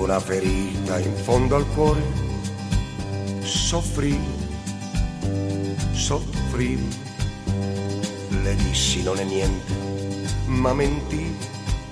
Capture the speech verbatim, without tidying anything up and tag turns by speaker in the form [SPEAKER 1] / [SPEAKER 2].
[SPEAKER 1] una ferita in fondo al cuore. Soffrì, soffrì, le dissi non è niente, ma mentì.